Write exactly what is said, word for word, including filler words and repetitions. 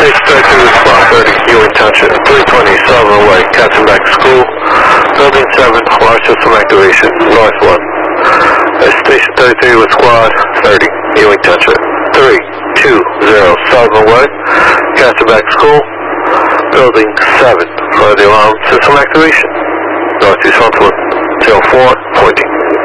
Station thirty-three with Squad thirty, Ewing Township, three twenty Sullivan Way, Captain back to school. Building seven, alarm system activation, North one. Station thirty-three with Squad thirty, Ewing Township, three two zero Sullivan Way, Captain back to school. Building seven for the alarm system activation. Northeast one two zero four.